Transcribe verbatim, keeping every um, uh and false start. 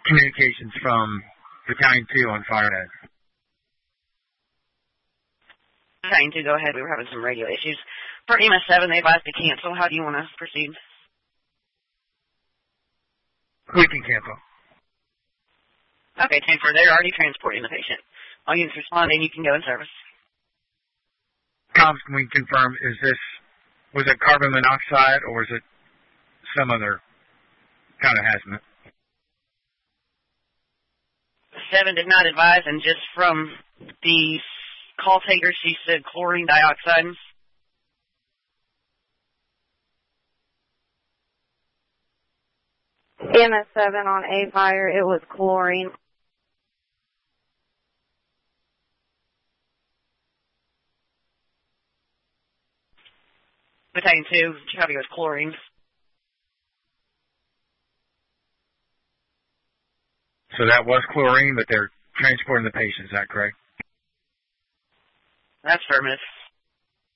communications from Battalion two on Firehead. Battalion two, go ahead. We were having some radio issues. For E M S seven, they advised to cancel. How do you want to proceed? We can cancel. Okay, transfer. They're already transporting the patient. All units respond, and you can go in service. Comms, can we confirm, is this, was it carbon monoxide, or is it some other kind of hazmat? Seven did not advise, and just from the call taker, she said chlorine dioxide. E M S seven on A fire, it was chlorine. Battalion two, Copy was chlorine. So that was chlorine, but they're transporting the patient, is that correct? That's affirmative.